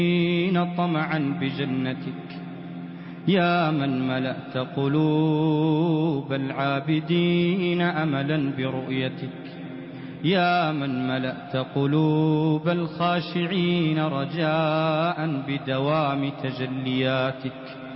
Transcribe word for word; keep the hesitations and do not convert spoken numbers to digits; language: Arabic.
طمعا بجنتك، يا من ملأت قلوب العابدين أملا برؤيتك، يا من ملأت قلوب الخاشعين رجاء بدوام تجلياتك.